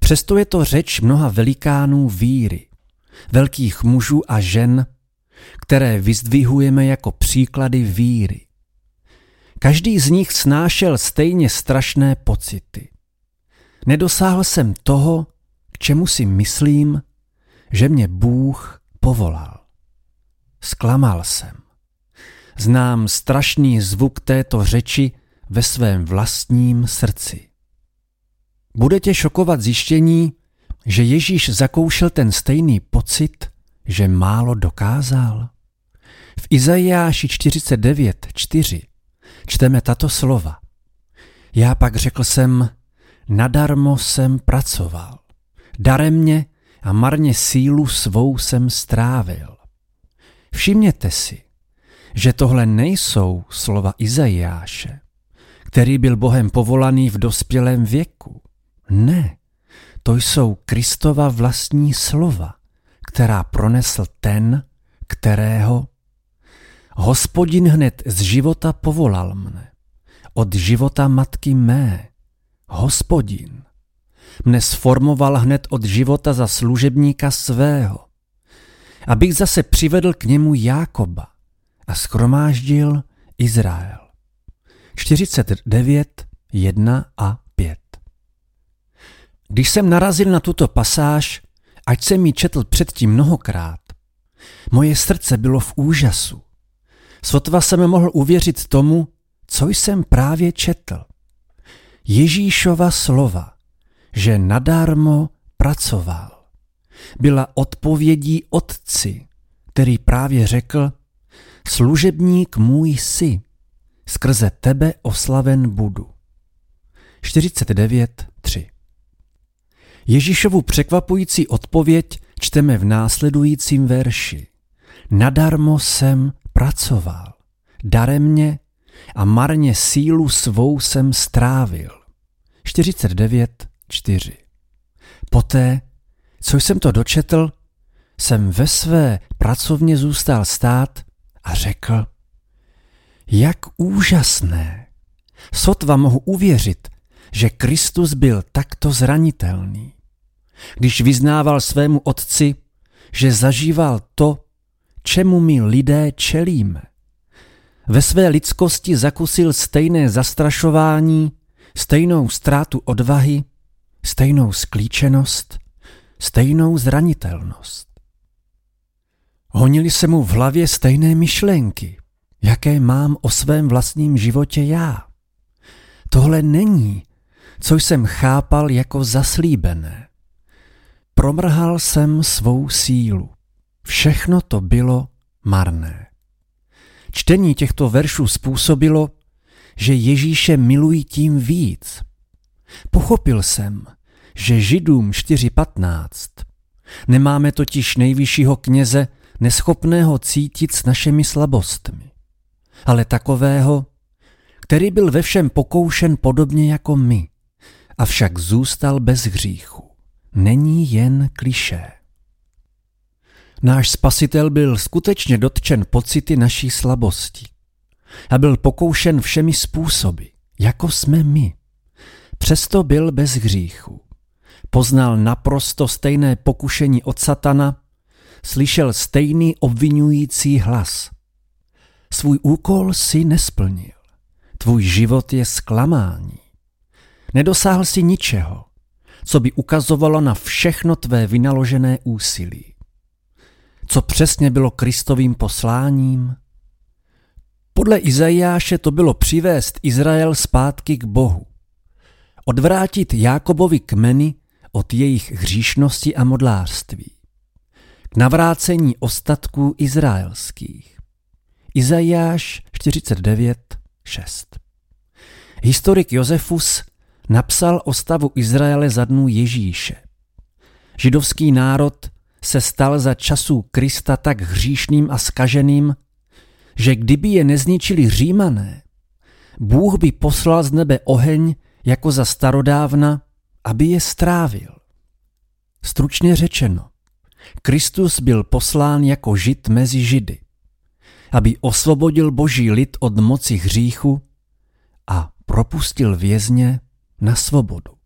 Přesto je to řeč mnoha velikánů víry, velkých mužů a žen, které vyzdvihujeme jako příklady víry. Každý z nich snášel stejně strašné pocity. Nedosáhl jsem toho, k čemu si myslím, že mě Bůh povolal. Zklamal jsem. Znám strašný zvuk této řeči ve svém vlastním srdci. Bude tě šokovat zjištění, že Ježíš zakoušel ten stejný pocit, že málo dokázal. V Izajáši 49:4 čteme tato slova. Já pak řekl jsem, nadarmo jsem pracoval, daremně a marně sílu svou jsem strávil. Všimněte si, že tohle nejsou slova Izajáše, který byl Bohem povolaný v dospělém věku. Ne, to jsou Kristova vlastní slova, která pronesl ten, kterého Hospodin hned z života povolal mne, od života matky mé. Hospodin mne sformoval hned od života za služebníka svého, abych zase přivedl k němu Jákoba a shromáždil Izrael. 49:1-5. Když jsem narazil na tuto pasáž, ať jsem ji četl předtím mnohokrát, moje srdce bylo v úžasu. Sotva jsem mohl uvěřit tomu, co jsem právě četl. Ježíšova slova, že nadarmo pracoval, byla odpovědí Otci, který právě řekl, služebník můj jsi, skrze tebe oslaven budu. 49:3. Ježíšovu překvapující odpověď čteme v následujícím verši. Nadarmo jsem pracoval, daremně a marně sílu svou jsem strávil. 49:4. Poté, co jsem to dočetl, jsem ve své pracovně zůstal stát a řekl, jak úžasné. Sotva mohu uvěřit, že Kristus byl takto zranitelný. Když vyznával svému Otci, že zažíval to, čemu my lidé čelíme. Ve své lidskosti zakusil stejné zastrašování, stejnou ztrátu odvahy, stejnou sklíčenost, stejnou zranitelnost. Honily se mu v hlavě stejné myšlenky, jaké mám o svém vlastním životě já. Tohle není, co jsem chápal jako zaslíbené. Promrhal jsem svou sílu. Všechno to bylo marné. Čtení těchto veršů způsobilo, že Ježíše miluji tím víc. Pochopil jsem, že Židům 4:15 nemáme totiž nejvyššího kněze neschopného cítit s našimi slabostmi, ale takového, který byl ve všem pokoušen podobně jako my, avšak zůstal bez hříchu. Není jen klišé. Náš Spasitel byl skutečně dotčen pocity naší slabosti a byl pokoušen všemi způsoby, jako jsme my. Přesto byl bez hříchu. Poznal naprosto stejné pokušení od satana, slyšel stejný obvinující hlas. Svůj úkol si nesplnil. Tvůj život je zklamání. Nedosáhl si ničeho, co by ukazovalo na všechno tvé vynaložené úsilí. Co přesně bylo Kristovým posláním? Podle Izajáše to bylo přivést Izrael zpátky k Bohu. Odvrátit Jákobovi kmeny od jejich hříšnosti a modlářství. K navrácení ostatků izraelských. Izajáš 49:6. Historik Josefus napsal o stavu Izraele za dnů Ježíše. Židovský národ se stal za časů Krista tak hříšným a zkaženým, že kdyby je nezničili Římané, Bůh by poslal z nebe oheň jako za starodávna, aby je strávil. Stručně řečeno, Kristus byl poslán jako Žid mezi Židy, aby osvobodil Boží lid od moci hříchu a propustil vězně na svobodu.